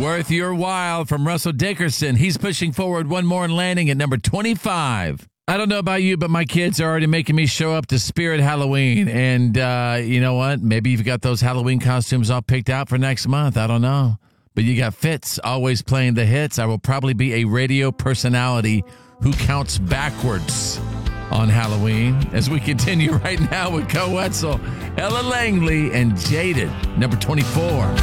Worth Your While from Russell Dickerson. He's pushing forward one more and landing at number 25. I don't know about you, but my kids are already making me show up to Spirit Halloween. And you know what? Maybe you've got those Halloween costumes all picked out for next month. I don't know. But you got Fitz always playing the hits. I will probably be a radio personality who counts backwards on Halloween as we continue right now with Co Wetzel, Ella Langley, and Jaded, number 24.